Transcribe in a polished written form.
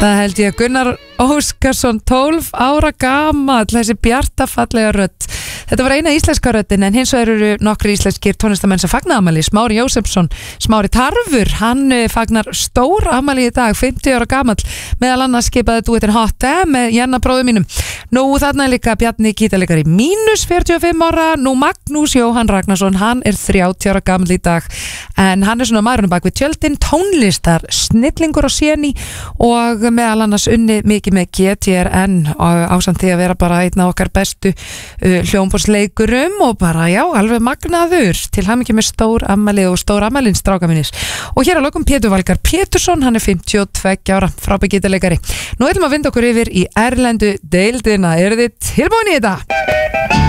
Það held ég Gunnar Óskarsson 12 ára gamall, þessi bjartafallega rödd. Þetta var eina íslenska röddin en hins vegar eru nokkri íslenskir tónlistamenn sem fagna afmæli. Smári Jósefsson, Smári Tarfur, hann fagnar stór afmæli í dag, 50 ára gamall, meðal annars skipaði duettinn Hot með Jenna bróður mínum. Nú þarna er líka Bjarni gítarleikari mínus 45 ára, nú Magnús Jóhann Ragnarsson, hann er 30 ára gamall í dag en hann er svona maðurinn bak við tjöldin, tónlistar, snillingur og séni og meðal annars unni mikið með GTRN ásamt því að vera bara einn af okkar bestu hljómborðsleikurum og bara já, alveg magnaður til hamingju með stór afmæli og stór afmælin stráka mínir. Og hér að lokum Pétur Valgarð Pétursson, hann er 52 ára, frábær gítarleikari. Nú ætlum að vinda okkur yfir í erlendu deildina. Eru þið tilbúin í þetta?